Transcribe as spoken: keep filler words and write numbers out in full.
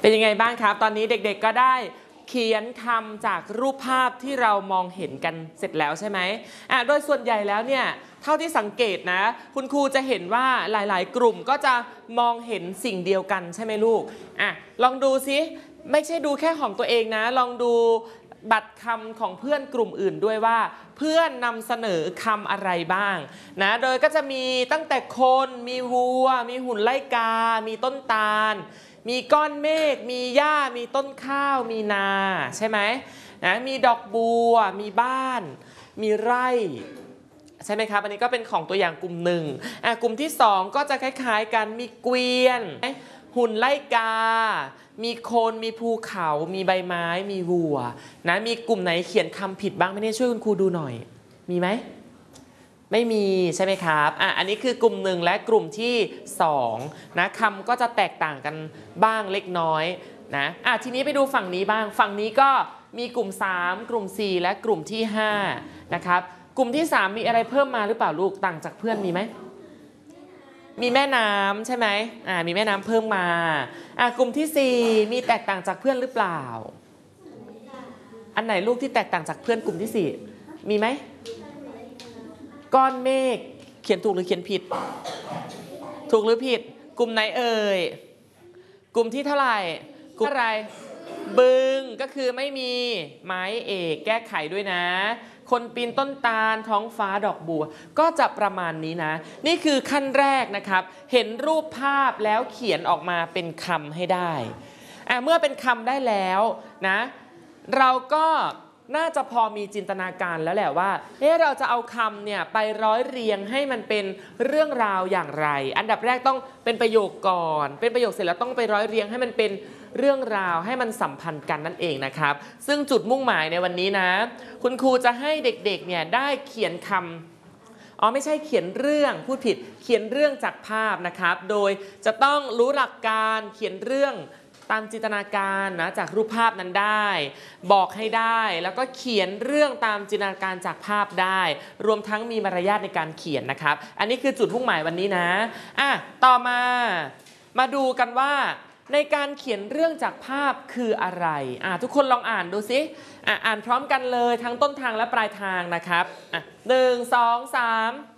เป็นยังไงบ้างครับตอนนี้เด็กๆก็ได้เขียนคำจากรูปภาพที่เรามองเห็นกันเสร็จแล้วใช่ไหมอ่ะโดยส่วนใหญ่แล้วเนี่ยเท่าที่สังเกตนะคุณครูจะเห็นว่าหลายๆกลุ่มก็จะมองเห็นสิ่งเดียวกันใช่ไหมลูกอ่ะลองดูซิไม่ใช่ดูแค่ของตัวเองนะลองดูบัตรคำของเพื่อนกลุ่มอื่นด้วยว่าเพื่อนนำเสนอคำอะไรบ้างนะโดยก็จะมีตั้งแต่คนมีวัวมีหุ่นไล่กามีต้นตาลมีก้อนเมฆมีหญ้ามีต้นข้าวมีนาใช่ไหมนะมีดอกบัวมีบ้านมีไร่ใช่ไหมครับอันนี้ก็เป็นของตัวอย่างกลุ่มหนึ่งอ่ะกลุ่มที่สองก็จะคล้ายๆกันมีเกวียนหุ่นไล่กามีโคนมีภูเขามีใบไม้มีวัวนะมีกลุ่มไหนเขียนคำผิดบ้างไหมเนี่ยช่วยคุณครูดูหน่อยมีไหมไม่มีใช่ไหมครับอ่ะอันนี้คือกลุ่มหนึ่งและกลุ่มที่สองนะคำก็จะแตกต่างกันบ้างเล็กน้อยนะอ่ะทีนี้ไปดูฝั่งนี้บ้างฝั่งนี้ก็มีกลุ่มสามกลุ่มสี่และกลุ่มที่ห้านะครับกลุ่มที่สามมีอะไรเพิ่มมาหรือเปล่าลูกต่างจากเพื่อนมีไหมมีแม่น้ำใช่ไหมอ่ามีแม่น้ำเพิ่มมาอ่ะกลุ่มที่สี่มีแตกต่างจากเพื่อนหรือเปล่าอันไหนลูกที่แตกต่างจากเพื่อนกลุ่มที่สี่มีไหมก้อนเมฆเขียนถูกหรือเขียนผิดถูกหรือผิดกลุ่มไหนเอ่ยกลุ่มที่เท่าไหร่กลุ่มอะไรบึงก็คือไม่มีไม้เอกแก้ไขด้วยนะคนปีนต้นตาลท้องฟ้าดอกบัวก็จะประมาณนี้นะนี่คือขั้นแรกนะครับเห็นรูปภาพแล้วเขียนออกมาเป็นคำให้ได้อ่ะเมื่อเป็นคำได้แล้วนะเราก็น่าจะพอมีจินตนาการแล้วแหละว่าเอ๊ะเราจะเอาคำเนี่ยไปร้อยเรียงให้มันเป็นเรื่องราวอย่างไรอันดับแรกต้องเป็นประโยคก่อนเป็นประโยคเสร็จแล้วต้องไปร้อยเรียงให้มันเป็นเรื่องราวให้มันสัมพันธ์กันนั่นเองนะครับซึ่งจุดมุ่งหมายในวันนี้นะคุณครูจะให้เด็กๆเนี่ยได้เขียนคำอ๋อไม่ใช่เขียนเรื่องพูดผิดเขียนเรื่องจากภาพนะครับโดยจะต้องรู้หลักการเขียนเรื่องตามจินตนาการนะจากรูปภาพนั้นได้บอกให้ได้แล้วก็เขียนเรื่องตามจินตนาการจากภาพได้รวมทั้งมีมารยาทในการเขียนนะครับอันนี้คือจุดมุ่งหมายวันนี้นะอ่ะต่อมามาดูกันว่าในการเขียนเรื่องจากภาพคืออะไรอ่ะทุกคนลองอ่านดูสิอ่ะอ่านพร้อมกันเลยทั้งต้นทางและปลายทางนะครับอ่ะหนึ่งสองสาม